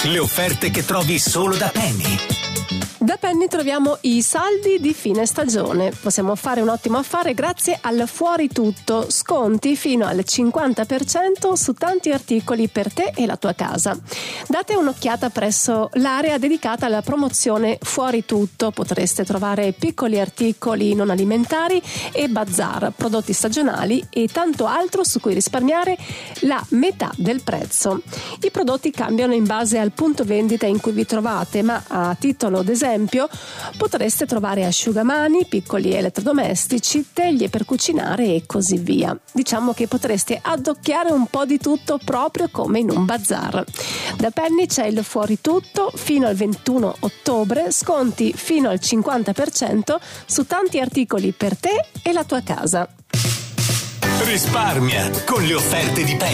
Le offerte che trovi solo da Penny. Da Penny troviamo i saldi di fine stagione. Possiamo fare un ottimo affare grazie al Fuori Tutto, sconti fino al 50% su tanti articoli per te e la tua casa. Date un'occhiata presso l'area dedicata alla promozione Fuori Tutto. Potreste trovare piccoli articoli non alimentari e bazar, prodotti stagionali e tanto altro su cui risparmiare la metà del prezzo. I prodotti cambiano in base al punto vendita in cui vi trovate, ma a titolo d'esempio potreste trovare asciugamani, piccoli elettrodomestici, teglie per cucinare e così via. Diciamo che potreste addocchiare un po' di tutto proprio come in un bazar. Da Penny c'è il Fuori Tutto fino al 21 ottobre, sconti fino al 50% su tanti articoli per te e la tua casa. Risparmia con le offerte di Penny.